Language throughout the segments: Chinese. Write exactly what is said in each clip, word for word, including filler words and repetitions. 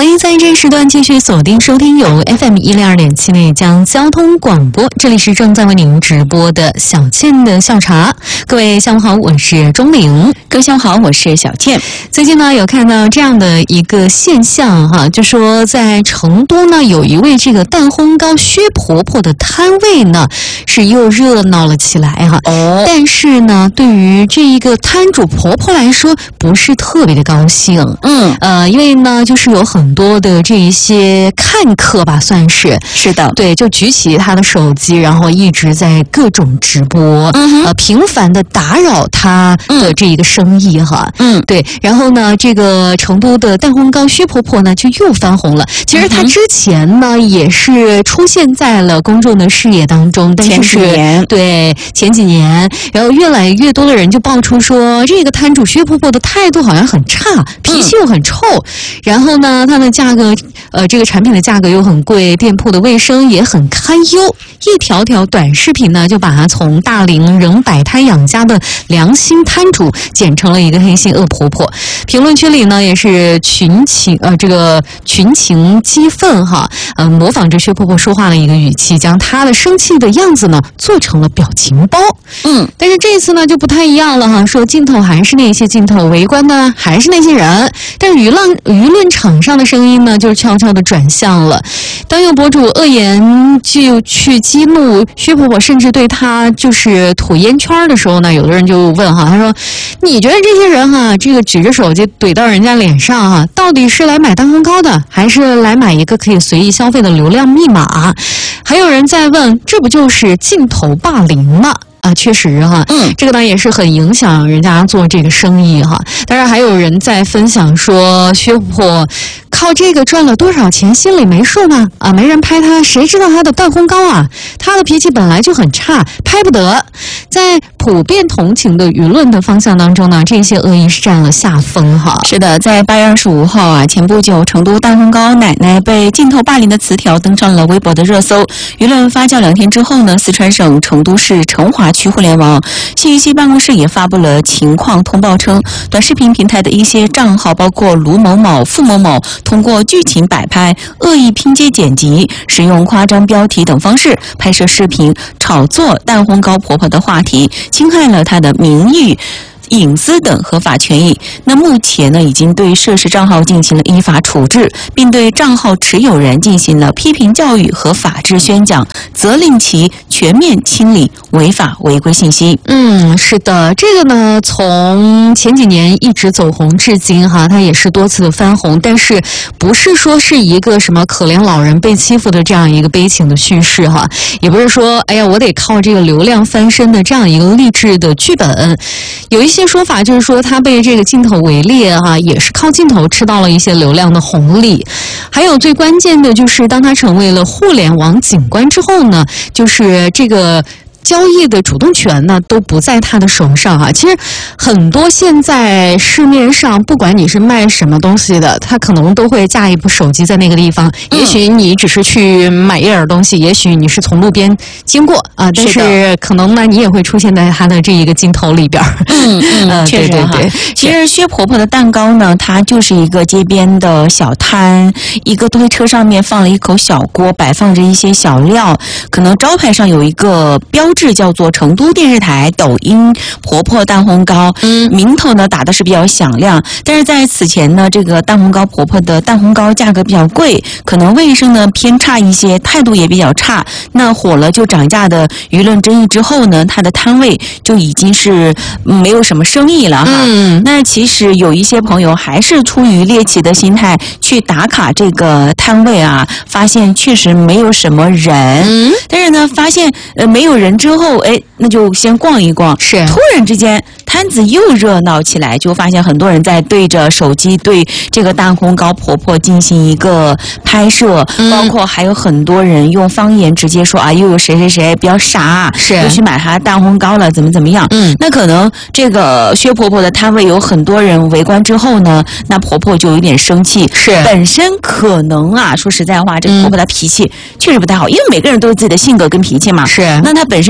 欢迎在这时段继续锁定收听由 F M 一零二点七内江交通广播，这里是正在为您直播的小倩的笑茶。各位下午好，我是钟玲。 各位下午好，我是小倩。 最近呢有看到这样的一个现象哈，就说在成都呢有一位这个蛋烘糕薛婆婆的摊位呢是又热闹了起来哈。哦，但是呢对于这一个摊主婆婆来说不是特别的高兴。嗯，呃，因为呢就是有很多的这一些看客吧，算是是的， 对，就举起他的手机，然后一直在各种直播，嗯、呃，频繁的打扰他的这一个生意哈，嗯，对，然后呢，这个成都的蛋烘糕薛婆婆呢就又翻红了。其实她之前呢、嗯、也是出现在了公众的视野当中，但是前几年对前几年，然后越来越多的人就爆出说，这个摊主薛婆婆的态度好像很差，脾气又很臭，嗯、然后呢，它的价格，呃，这个产品的价格又很贵，店铺的卫生也很堪忧。一条条短视频呢，就把它从大龄仍摆摊养家的良心摊主剪成了一个黑心恶婆婆。评论区里呢，也是群情呃这个群情激愤哈，呃，模仿着薛婆婆说话的一个语气，将她的生气的样子呢做成了表情包。嗯，但是这次呢就不太一样了哈，说镜头还是那些镜头，围观的还是那些人，但是舆论舆论场上的声音呢，就是悄悄的转向了。当有博主恶言就去激怒薛婆婆，甚至对她就是吐烟圈的时候呢，有的人就问哈，他说：“你觉得这些人哈，这个举着手机怼到人家脸上哈，到底是来买蛋烘糕的，还是来买一个可以随意消费的流量密码？”还有人在问，这不就是镜头霸凌吗？啊，确实哈，嗯，这个呢也是很影响人家做这个生意哈。当然还有人在分享说，薛婆婆靠这个赚了多少钱，心里没数吗？啊，没人拍他，谁知道他的蛋烘糕啊？他的脾气本来就很差，拍不得。在普遍同情的舆论的方向当中呢，这些恶意是占了下风哈。 是的，在八月二十五号啊，前不久成都蛋烘糕奶奶被镜头霸凌的词条登上了微博的热搜。舆论发酵两天之后呢，四川省成都市成华区互联网信息办公室也发布了情况通报称，短视频平台的一些账号，包括卢某某、付某某，通过剧情摆拍、恶意拼接剪辑、使用夸张标题等方式拍摄视频，炒作蛋烘糕婆婆的话题，侵害了她的名誉、隐私等合法权益。那目前呢，已经对涉事账号进行了依法处置，并对账号持有人进行了批评教育和法制宣讲，责令其全面清理违法违规信息。 嗯，是的，这个呢，从前几年一直走红至今哈，它也是多次的翻红，但是不是说是一个什么可怜老人被欺负的这样一个悲情的叙事哈，也不是说哎呀我得靠这个流量翻身的这样一个励志的剧本。有一些说法就是说他被这个镜头围猎哈、啊，也是靠镜头吃到了一些流量的红利。还有最关键的就是当他成为了互联网警官之后呢，就是这个交易的主动权呢都不在他的手上啊。其实很多现在市面上不管你是卖什么东西的，他可能都会架一部手机在那个地方、嗯、也许你只是去买一点东西，也许你是从路边经过啊，但是可能呢你也会出现在他的这一个镜头里边。 嗯嗯，呃、确实哈。其实薛婆婆的蛋糕呢，它就是一个街边的小摊，一个推车上面放了一口小锅，摆放着一些小料，可能招牌上有一个标志叫做成都电视台抖音婆婆蛋烘糕，嗯，名头呢打的是比较响亮，但是在此前呢，这个蛋烘糕婆婆的蛋烘糕价格比较贵，可能卫生呢偏差一些，态度也比较差。那火了就涨价的舆论争议之后呢，她的摊位就已经是没有什么生意了哈。嗯，那其实有一些朋友还是出于猎奇的心态去打卡这个摊位啊，发现确实没有什么人，嗯，但是呢，发现呃没有人之后，哎，那就先逛一逛。是，突然之间摊子又热闹起来，就发现很多人在对着手机对这个蛋烘糕婆婆进行一个拍摄，嗯、包括还有很多人用方言直接说啊，又有谁谁谁比较傻，是又去买她蛋烘糕了，怎么怎么样。嗯，那可能这个薛婆婆的摊位有很多人围观之后呢，那婆婆就有点生气。是，本身可能啊，说实在话，这个婆婆她脾气确实不太好，因为每个人都有自己的性格跟脾气嘛。是，那她本身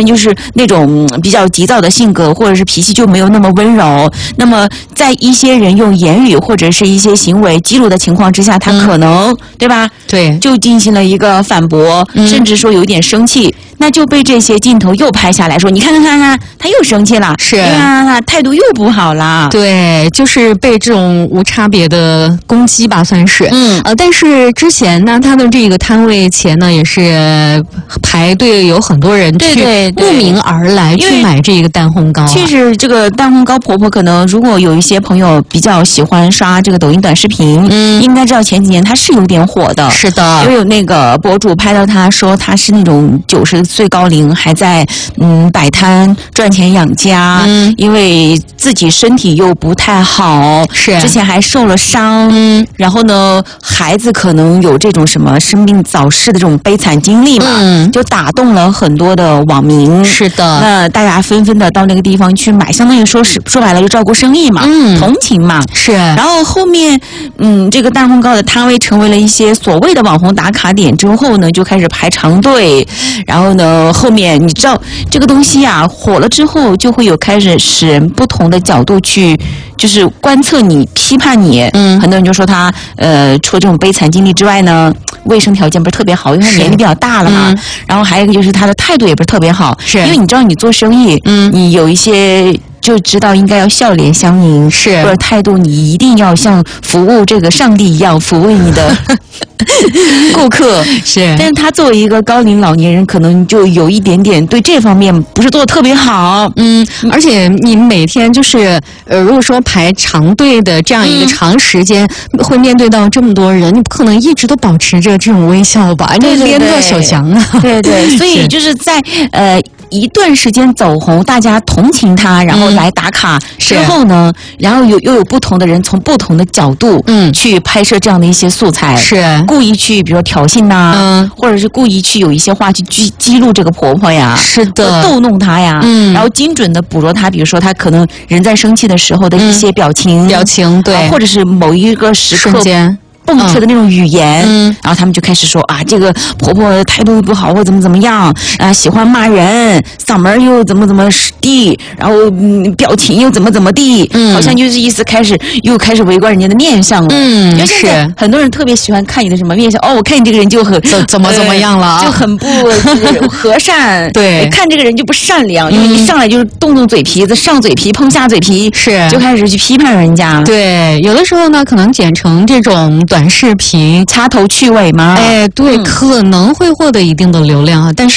身就是那种比较急躁的性格，或者是脾气就没有那么温柔。那么在一些人用言语或者是一些行为激怒的情况之下，他可能、嗯、对吧？ 对， 就进行了一个反驳，嗯、甚至说有点生气，那就被这些镜头又拍下来说，你看看看看，他又生气了， 是啊，态度又不好了。 对，就是被这种无差别的攻击吧，算是。嗯，呃，但是之前呢，他的这个摊位前呢，也是排队有很多人去慕名而来去买这个蛋烘糕、啊。 其实这个蛋烘糕婆婆，可能如果有一些朋友比较喜欢刷这个抖音短视频，嗯，应该知道前几年她是有点火的。 是的， 因为有那个博主拍到她说她是那种九十岁高龄还在嗯摆摊赚钱养家，嗯，因为自己身体又不太好， 是之前还受了伤，嗯，然后呢孩子可能有这种什么生病早逝的这种悲惨经历嘛，嗯，就打动了很多的网民。 是的， 那大家纷纷的到那个地方去买，相当于说是说白了就照顾生意嘛，嗯，同情嘛， 是。 然后后面嗯这个蛋烘糕的摊位成为了一些所谓的网红打卡点之后呢，就开始排长队，然后呢后面你知道这个东西啊火了之后，就会有开始使人不同的角度去就是观测你批判你，嗯，很多人就说他呃除了这种悲惨经历之外呢，卫生条件不是特别好，因为他年龄比较大了嘛，嗯，然后还有一个就是他的态度也不是特别好， 是因为你知道你做生意，嗯，你有一些就知道应该要笑脸相迎， 是或者态度你一定要像服务这个上帝一样服务你的顾客， 是。 但是他作为一个高龄老年人，可能就有一点点对这方面不是做的特别好， 嗯，而且你每天就是呃，如果说排长队的这样一个长时间，嗯，会面对到这么多人，你不可能一直都保持着这种微笑吧？ 对对对， 连个小翔啊， 对对，所以就是在呃一段时间走红，大家同情他，然后来打卡，嗯，之后呢，然后有又有不同的人从不同的角度，嗯，去拍摄这样的一些素材， 是故意去比如说挑衅呐，啊，嗯，或者是故意去有一些话去激激怒这个婆婆呀， 是的， 逗弄她呀，嗯，然后精准的捕捉她，比如说她可能人在生气的时候的一些表情， 嗯，表情对， 啊，或者是某一个时刻瞬间蹦出的那种语言，嗯，然后他们就开始说啊，这个婆婆态度不好，或怎么怎么样啊，喜欢骂人，嗓门又怎么怎么低，然后嗯，表情又怎么怎么地，嗯，好像就是意思开始又开始围观人家的面相了， 嗯， 因为现在很多人特别喜欢看你的什么面相，哦，我看你这个人就很怎怎么怎么样了， 呃、就很不和善， 对， 看这个人就不善良，因为一上来就是动动嘴皮子，上嘴皮碰下嘴皮， 是就开始去批判人家， 对，有的时候呢，可能剪成这种短视频， 掐头去尾嘛， 哎，对，嗯，可能会获得一定的流量啊，但是